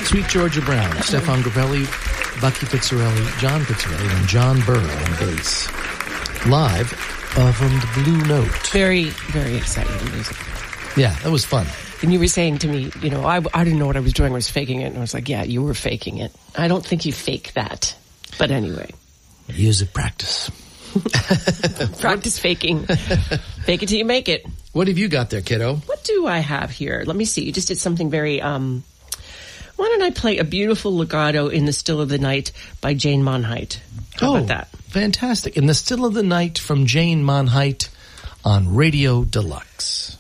Sweet Georgia Brown, Stefan Grappelli, Bucky Pizzarelli, John Pizzarelli, and John Burrow on bass. Live from the Blue Note. Very, very exciting music. Yeah, that was fun. And you were saying to me, you know, I didn't know what I was doing. I was faking it. And I was like, yeah, you were faking it. I don't think you fake that. But anyway. Music practice. Practice faking. Fake it till you make it. What have you got there, kiddo? What do I have here? Let me see. You just did something very... Why don't I play a beautiful legato in the Still of the Night by Jane Monheit? How about that? Fantastic. In the Still of the Night from Jane Monheit on Radio Deluxe.